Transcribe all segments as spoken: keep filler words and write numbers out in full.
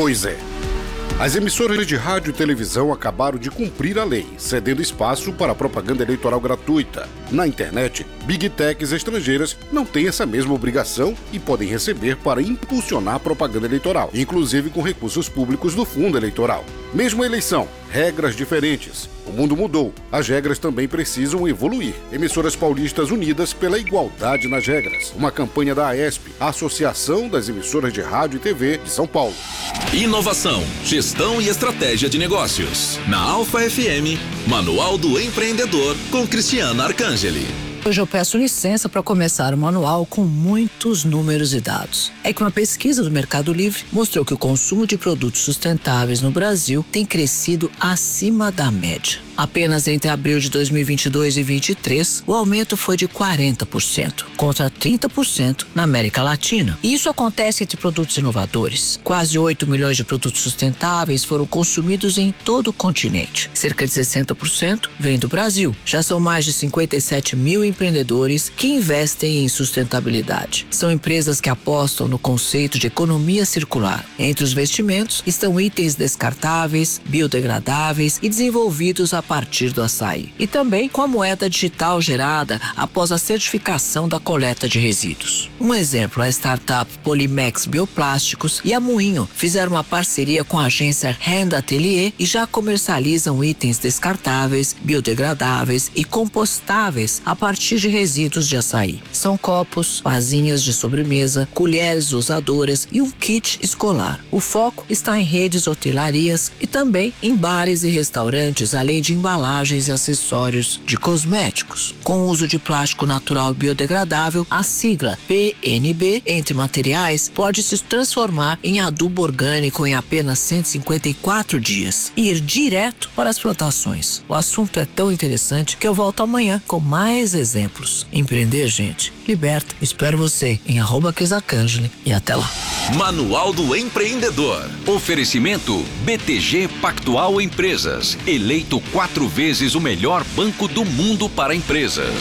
Pois é. As emissoras de rádio e televisão acabaram de cumprir a lei, cedendo espaço para a propaganda eleitoral gratuita. Na internet, Big Techs estrangeiras não têm essa mesma obrigação e podem receber para impulsionar a propaganda eleitoral, inclusive com recursos públicos do fundo eleitoral. Mesma eleição, regras diferentes. O mundo mudou, as regras também precisam evoluir. Emissoras paulistas unidas pela igualdade nas regras. Uma campanha da AESP, a Associação das Emissoras de Rádio e T V de São Paulo. Inovação, gestão e estratégia de negócios. Na Alfa F M, Manual do Empreendedor, com Cristiana Arcangeli. Hoje eu peço licença para começar o manual com muitos números e dados. É que uma pesquisa do Mercado Livre mostrou que o consumo de produtos sustentáveis no Brasil tem crescido acima da média. Apenas entre abril de dois mil e vinte e dois e vinte e três, o aumento foi de quarenta por cento, contra trinta por cento na América Latina. E isso acontece entre produtos inovadores. Quase oito milhões de produtos sustentáveis foram consumidos em todo o continente. Cerca de sessenta por cento vem do Brasil. Já são mais de cinquenta e sete mil empreendedores que investem em sustentabilidade. São empresas que apostam no conceito de economia circular. Entre os investimentos estão itens descartáveis, biodegradáveis e desenvolvidos a partir do açaí. E também com a moeda digital gerada após a certificação da coleta de resíduos. Um exemplo, a startup Polimex Bioplásticos e a Moinho fizeram uma parceria com a agência Hand Atelier e já comercializam itens descartáveis, biodegradáveis e compostáveis a partir de resíduos de açaí. São copos, vasinhas de sobremesa, colheres usadoras e um kit escolar. O foco está em redes hotelarias e também em bares e restaurantes, além de embalagens e acessórios de cosméticos. Com o uso de plástico natural biodegradável, a sigla P N B entre materiais pode se transformar em adubo orgânico em apenas cento e cinquenta e quatro dias e ir direto para as plantações. O assunto é tão interessante que eu volto amanhã com mais exemplos. Empreender, gente, liberta. Espero você em arroba Cris Arcangeli e até lá. Manual do Empreendedor. Oferecimento B T G Pactual Empresas. Eleito quatro vezes o melhor banco do mundo para empresas.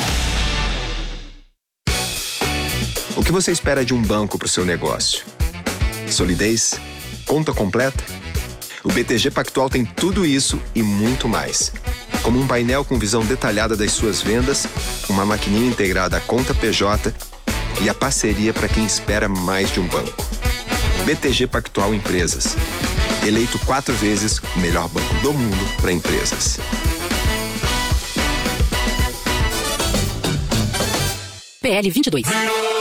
O que você espera de um banco para o seu negócio? Solidez? Conta completa? O B T G Pactual tem tudo isso e muito mais. Como um painel com visão detalhada das suas vendas, uma maquininha integrada à conta P J e a parceria para quem espera mais de um banco. B T G Pactual Empresas. Eleito quatro vezes o melhor banco do mundo para empresas. P L vinte e dois.